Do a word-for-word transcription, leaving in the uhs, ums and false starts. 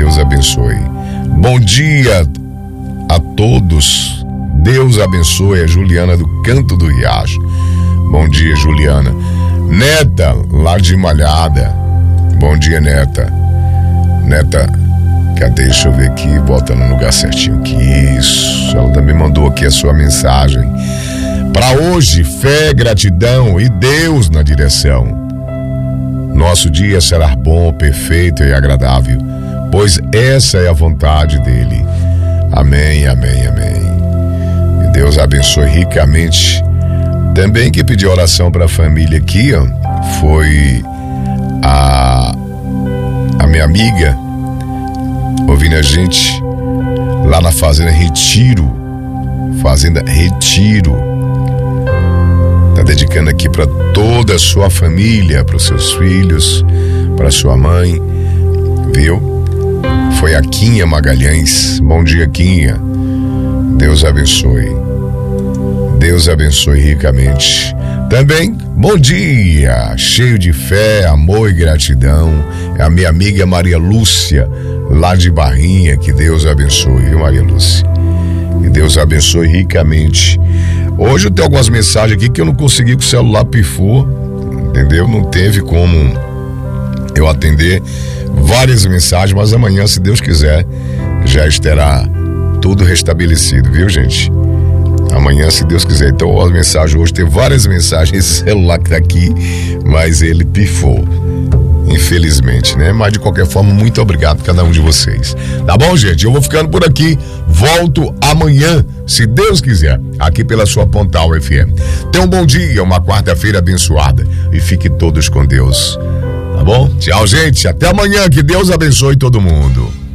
Deus abençoe. Bom dia a todos. Deus abençoe a Juliana do Canto do Riacho. Bom dia, Juliana. Neta, lá de Malhada. Bom dia, Neta. Neta, cadê? Deixa eu ver aqui, bota no lugar certinho. Que isso. Ela também mandou aqui a sua mensagem. Para hoje, fé, gratidão e Deus na direção. Nosso dia será bom, perfeito e agradável, pois essa é a vontade dele. Amém, amém, amém. E Deus abençoe ricamente. Também que pediu oração para a família aqui, ó, foi a, a minha amiga, ouvindo a gente lá na Fazenda Retiro. Fazenda Retiro. Tá dedicando aqui para toda a sua família, para os seus filhos, para sua mãe, viu? Foi a Quinha Magalhães. Bom dia, Quinha. Deus abençoe. Deus abençoe ricamente. Também, bom dia, cheio de fé, amor e gratidão. É a minha amiga Maria Lúcia, lá de Barrinha. Que Deus abençoe, viu, Maria Lúcia? Que Deus abençoe ricamente. Hoje eu tenho algumas mensagens aqui que eu não consegui, que o celular pifou, entendeu? Não teve como eu atender várias mensagens, mas amanhã, se Deus quiser, já estará tudo restabelecido, viu, gente? Amanhã, se Deus quiser. Então, as mensagens hoje, tem várias mensagens, esse celular que tá aqui, mas ele pifou, infelizmente, né? Mas de qualquer forma, muito obrigado a cada um de vocês. Tá bom, gente? Eu vou ficando por aqui. Volto amanhã, se Deus quiser, aqui pela sua Pontal F M. Tenha um bom dia, uma quarta-feira abençoada. E fiquem todos com Deus. Tá bom? Tchau, gente. Até amanhã. Que Deus abençoe todo mundo.